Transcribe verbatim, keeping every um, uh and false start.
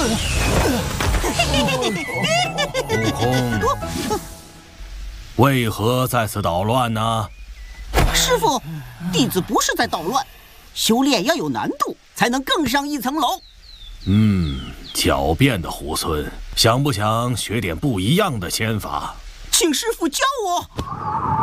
悟空，为何在此捣乱呢？ 师傅，弟子不是在捣乱，修炼要有难度，才能更上一层楼。 嗯，狡辩的猢狲，想不想学点不一样的仙法？ 请师傅教我。